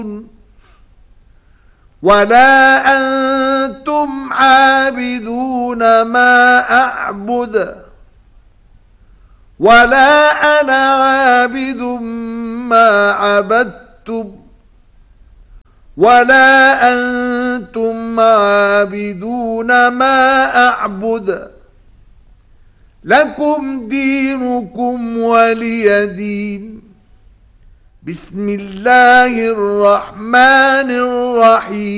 ولا أنتم عابدون ما أعبد ولا أنا عابد ما عبدتم ولا أنتم عابدون ما أعبد لكم دينكم ولي دين. بسم الله الرحمن الرحيم.